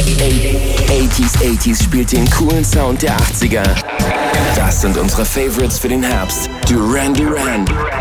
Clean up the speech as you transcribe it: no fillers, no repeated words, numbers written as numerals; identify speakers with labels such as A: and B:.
A: 80s spielt den coolen Sound der 80er. Das sind unsere Favorites für den Herbst. Duran Duran.